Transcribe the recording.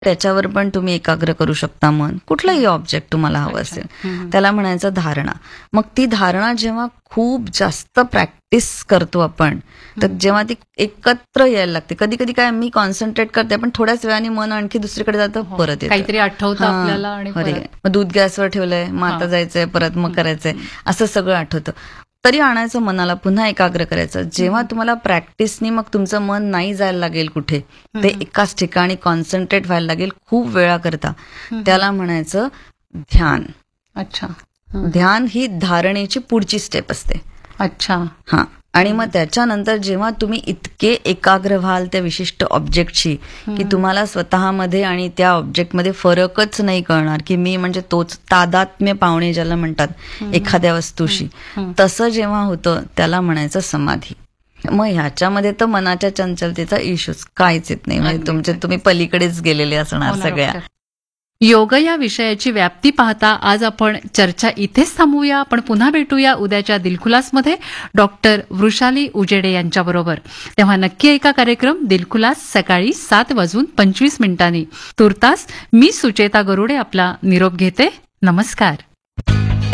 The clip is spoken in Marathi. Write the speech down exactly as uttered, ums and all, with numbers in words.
त्याच्यावर पण तुम्ही एकाग्र करू शकता मन. कुठलंही ऑब्जेक्ट तुम्हाला हवं असेल, त्याला म्हणायचं धारणा. मग ती धारणा जेव्हा खूप जास्त प्रॅक्टिस करतो आपण, तर जेव्हा ती एकत्र यायला लागते. कधी कधी काय मी कॉन्सन्ट्रेट करते, पण थोड्याच वेळाने मन आणखी दुसरीकडे जातं, परत येतं, काहीतरी आठवतं हा, आपल्याला आणि अरे परत. मग दूध गॅसवर ठेवलंय, मग आता हा. जायचंय, परत मग करायचंय, असं सगळं आठवतं. तरी आणायचं मनाला, पुन्हा एकाग्र करायचं. जेव्हा तुम्हाला प्रॅक्टिसनी मग तुमचं मन नाही जायला लागेल कुठे, ते एकाच ठिकाणी कॉन्सन्ट्रेट व्हायला लागेल खूप वेळा करता, त्याला म्हणायचं ध्यान. अच्छा. ध्यान ही धारणेची पुढची स्टेप असते. अच्छा. हा. आणि मग त्याच्यानंतर जेव्हा तुम्ही इतके एकाग्र व्हाल त्या विशिष्ट ऑब्जेक्टशी की तुम्हाला स्वतःमध्ये आणि त्या ऑब्जेक्टमध्ये फरकच नाही कळणार, की मी म्हणजे तोच, तादात्म्य पावणे ज्याला म्हणतात एखाद्या वस्तूशी, तसं जेव्हा होतं त्याला म्हणायचं समाधी. मग ह्याच्यामध्ये तर मनाच्या चंचलतेचा इश्यूच काहीच येत नाही. म्हणजे तुमचे तुम्ही पलीकडेच गेलेले असणार सगळ्या. योग या विषयाची व्याप्ती पाहता आज आपण चर्चा इथेच थांबवूया. आपण पुन्हा भेटूया उद्याच्या दिलखुलासमध्ये डॉक्टर वृषाली उजेडे यांच्याबरोबर. तेव्हा नक्की ऐका कार्यक्रम दिलखुलास सकाळी सात वाजून पंचवीस मिनिटांनी. तुर्तास मी सुचेता गरुडे आपला निरोप घेते. नमस्कार.